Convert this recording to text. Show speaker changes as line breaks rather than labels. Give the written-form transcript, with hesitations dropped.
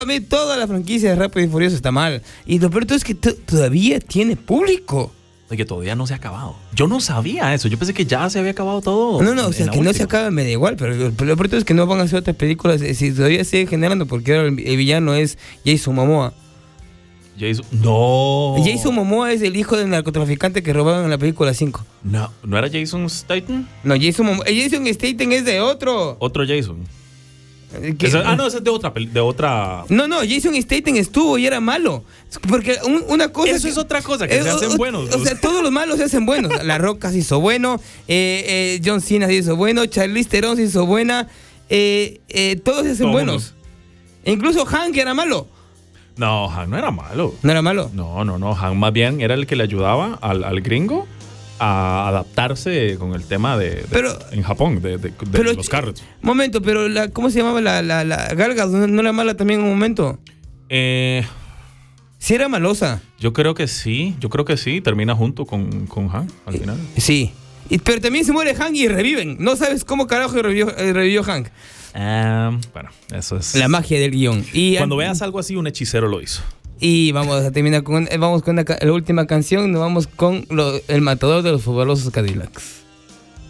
A mí toda la franquicia de Rápido y Furioso está mal. Y lo peor de todo es que todavía tiene público.
De que todavía no se ha acabado. Yo no sabía eso. Yo pensé que ya se había acabado todo.
No, o sea, que no se acaba, me da igual. Pero lo peor de todo es que no van a hacer otras películas si todavía sigue generando, porque ahora el villano es Jason Momoa.
No.
Jason Momoa es el hijo del narcotraficante que robaron en la película 5.
¿No era Jason Statham?
No, Jason Statham es de otro.
Otro Jason.
¿Qué?
Ese es de otra.
No, Jason Statham estuvo y era malo. Porque una cosa.
Eso es otra cosa, que se hacen buenos.
O sea, todos los malos se hacen buenos. La Roca se hizo bueno, John Cena se hizo bueno, Charlize Theron se hizo buena, todos se hacen buenos. Incluso Hank era malo.
No, Hank no era malo.
¿No era malo?
No. Hank más bien era el que le ayudaba al gringo a adaptarse con el tema en Japón, de los carros.
Momento, pero ¿cómo se llamaba la Gal Gadot? ¿No era mala también en un momento? Sí era malosa.
Yo creo que sí. Termina junto con Hank al final.
Sí. Pero también se muere Hank y reviven. No sabes cómo carajo revivió Hank.
Bueno, eso es
la magia del guión. Y
cuando veas algo así, un hechicero lo hizo.
Y vamos a terminar con la última canción. Nos vamos con el matador de los fabulosos Cadillacs.